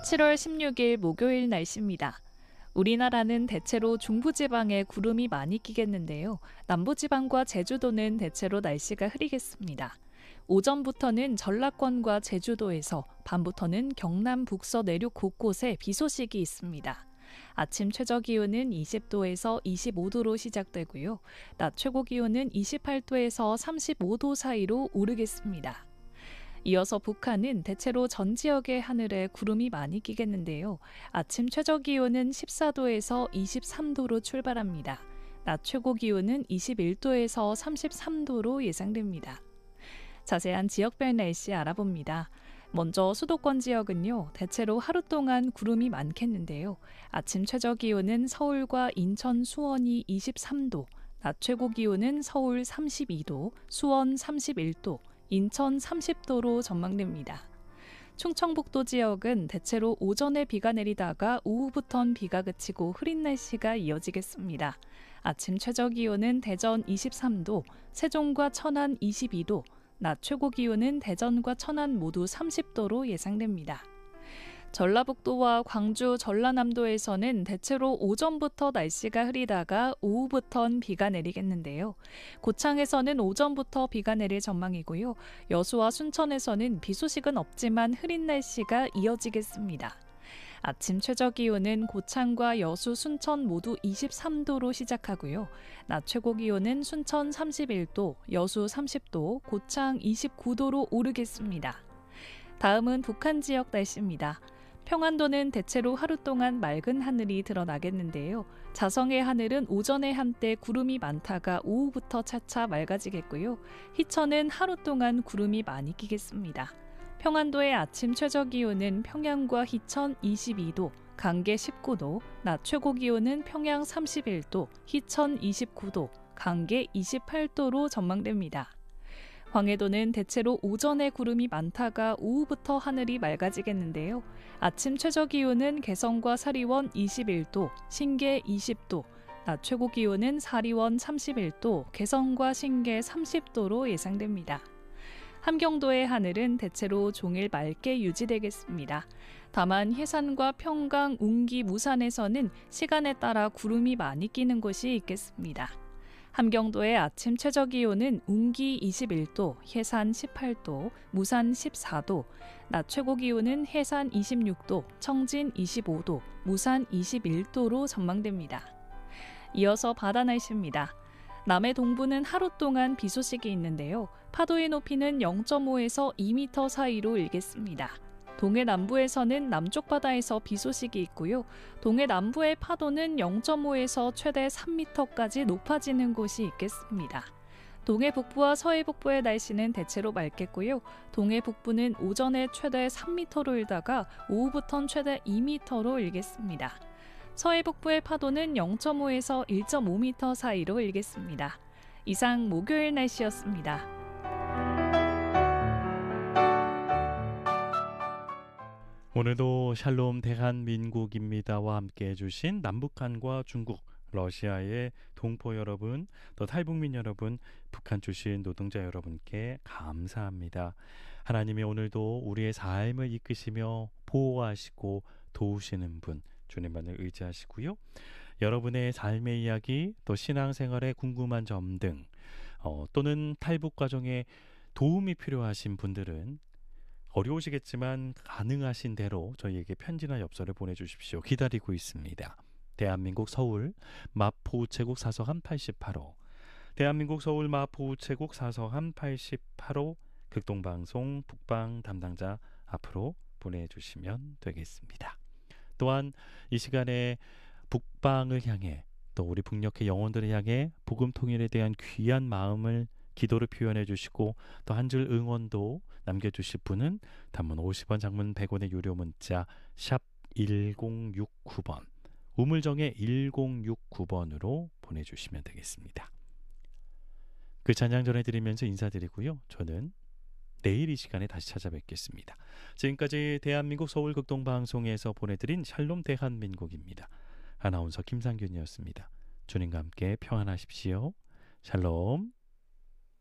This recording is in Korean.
7월 16일 목요일 날씨입니다. 우리나라는 대체로 중부지방에 구름이 많이 끼겠는데요. 남부지방과 제주도는 대체로 날씨가 흐리겠습니다. 오전부터는 전라권과 제주도에서, 밤부터는 경남 북서 내륙 곳곳에 비 소식이 있습니다. 아침 최저기온은 20도에서 25도로 시작되고요. 낮 최고기온은 28도에서 35도 사이로 오르겠습니다. 이어서 북한은 대체로 전 지역의 하늘에 구름이 많이 끼겠는데요. 아침 최저기온은 14도에서 23도로 출발합니다. 낮 최고기온은 21도에서 33도로 예상됩니다. 자세한 지역별 날씨 알아봅니다. 먼저 수도권 지역은요, 대체로 하루 동안 구름이 많겠는데요. 아침 최저기온은 서울과 인천, 수원이 23도, 낮 최고기온은 서울 32도, 수원 31도, 인천 30도로 전망됩니다. 충청북도 지역은 대체로 오전에 비가 내리다가 오후부턴 비가 그치고 흐린 날씨가 이어지겠습니다. 아침 최저기온은 대전 23도, 세종과 천안 22도, 낮 최고기온은 대전과 천안 모두 30도로 예상됩니다. 전라북도와 광주, 전라남도에서는 대체로 오전부터 날씨가 흐리다가 오후부턴 비가 내리겠는데요. 고창에서는 오전부터 비가 내릴 전망이고요. 여수와 순천에서는 비 소식은 없지만 흐린 날씨가 이어지겠습니다. 아침 최저기온은 고창과 여수, 순천 모두 23도로 시작하고요. 낮 최고기온은 순천 31도, 여수 30도, 고창 29도로 오르겠습니다. 다음은 북한 지역 날씨입니다. 평안도는 대체로 하루 동안 맑은 하늘이 드러나겠는데요. 자성의 하늘은 오전에 한때 구름이 많다가 오후부터 차차 맑아지겠고요. 희천은 하루 동안 구름이 많이 끼겠습니다. 평안도의 아침 최저기온은 평양과 희천 22도, 강계 19도, 낮 최고기온은 평양 31도, 희천 29도, 강계 28도로 전망됩니다. 황해도는 대체로 오전에 구름이 많다가 오후부터 하늘이 맑아지겠는데요. 아침 최저기온은 개성과 사리원 21도, 신계 20도, 낮 최고기온은 사리원 31도, 개성과 신계 30도로 예상됩니다. 함경도의 하늘은 대체로 종일 맑게 유지되겠습니다. 다만 해산과 평강, 웅기, 무산에서는 시간에 따라 구름이 많이 끼는 곳이 있겠습니다. 함경도의 아침 최저기온은 웅기 21도, 해산 18도, 무산 14도, 낮 최고기온은 해산 26도, 청진 25도, 무산 21도로 전망됩니다. 이어서 바다 날씨입니다. 남해 동부는 하루 동안 비 소식이 있는데요. 파도의 높이는 0.5에서 2m 사이로 일겠습니다. 동해 남부에서는 남쪽 바다에서 비 소식이 있고요. 동해 남부의 파도는 0.5에서 최대 3m까지 높아지는 곳이 있겠습니다. 동해 북부와 서해 북부의 날씨는 대체로 맑겠고요. 동해 북부는 오전에 최대 3m로 일다가 오후부터는 최대 2m로 일겠습니다. 서해 북부의 파도는 0.5에서 1.5m 사이로 일겠습니다. 이상 목요일 날씨였습니다. 오늘도 샬롬 대한민국입니다와 함께 해주신 남북한과 중국, 러시아의 동포 여러분, 또 탈북민 여러분, 북한 출신 노동자 여러분께 감사합니다. 하나님이 오늘도 우리의 삶을 이끄시며 보호하시고 도우시는 분, 주님만을 의지하시고요. 여러분의 삶의 이야기, 또 신앙생활에 궁금한 점 등 또는 탈북 과정에 도움이 필요하신 분들은 어려우시겠지만 가능하신 대로 저희에게 편지나 엽서를 보내주십시오. 기다리고 있습니다. 대한민국 서울 마포우체국 사서함 88호, 대한민국 서울 마포우체국 사서함 88호, 극동방송 북방 담당자 앞으로 보내주시면 되겠습니다. 또한 이 시간에 북방을 향해, 또 우리 북녘의 영혼들을 향해 복음 통일에 대한 귀한 마음을 기도를 표현해 주시고 또 한 줄 응원도 남겨주실 분은 단문 50원, 장문 100원의 유료 문자 샵 1069번, 우물정의 1069번으로 보내주시면 되겠습니다. 그 찬양 전해드리면서 인사드리고요. 저는 내일 이 시간에 다시 찾아뵙겠습니다. 지금까지 대한민국 서울 극동방송에서 보내드린 샬롬 대한민국입니다. 아나운서 김상균이었습니다. 주님과 함께 평안하십시오. 샬롬.